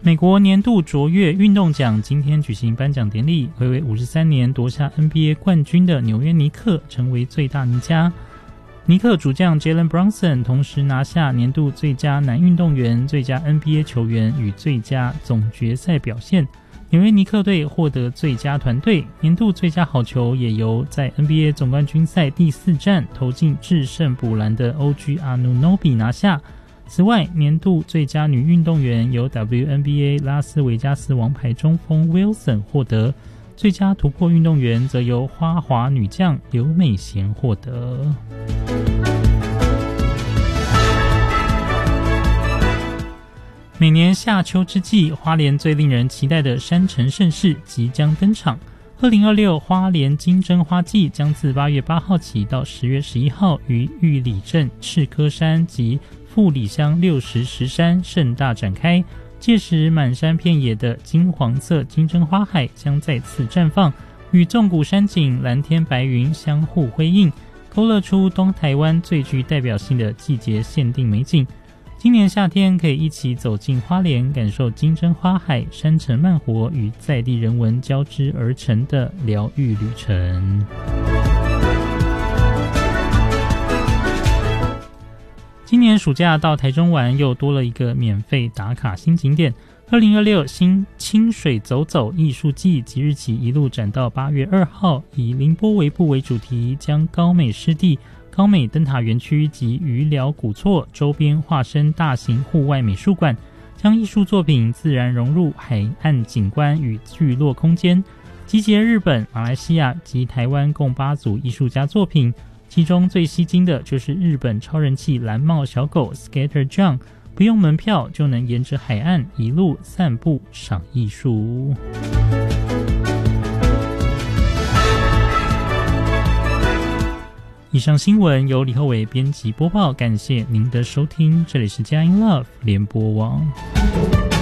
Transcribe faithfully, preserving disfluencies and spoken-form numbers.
美国年度卓越运动奖今天举行颁奖典礼，暌违五十三年夺下 N B A 冠军的纽约尼克成为最大赢家。尼克主将 Jalen Brunson 同时拿下年度最佳男运动员、最佳 N B A 球员与最佳总决赛表现。纽约尼克队获得最佳团队，年度最佳好球也由在 N B A 总冠军赛第四战投进制胜补篮的 O G Anunoby 拿下。此外，年度最佳女运动员由 W N B A 拉斯维加斯王牌中锋 Wilson 获得，最佳突破运动员则由花滑女将刘美贤获得。每年夏秋之际，花莲最令人期待的山城盛事即将登场。二零二六花莲金针花季将自八月八号起到十月十一号于玉里镇赤科山及富里乡六十石山盛大展开，届时满山遍野的金黄色金针花海将再次绽放，与纵谷山景、蓝天白云相互辉映，勾勒出东台湾最具代表性的季节限定美景。今年夏天可以一起走进花莲，感受金针花海、山城慢活与在地人文交织而成的疗愈旅程。今年暑假到台中玩又多了一个免费打卡新景点，二零二六新清水走走艺术季即日起一路展到八月二号，以凌波微步为主题，将高美湿地、高美灯塔园区及渔寮古厝周边化身大型户外美术馆，将艺术作品自然融入海岸景观与聚落空间，集结日本、马来西亚及台湾共八组艺术家作品，其中最吸睛的就是日本超人气蓝帽小狗 Skater John， 不用门票就能沿着海岸一路散步赏艺术。以上新闻由李厚伟编辑播报，感谢您的收听，这里是佳音 Love 联播网。